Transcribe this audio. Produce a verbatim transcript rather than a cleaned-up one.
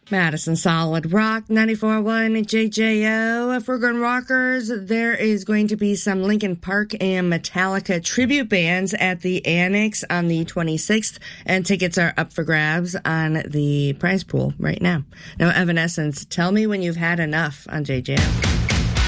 Madison Solid Rock, ninety-four point one J J O. For Gun Rockers, there is going to be some Linkin Park and Metallica tribute bands at the Annex on the twenty-sixth, and tickets are up for grabs on the prize pool right now. Now, Evanescence, Tell Me When You've Had Enough on J J O.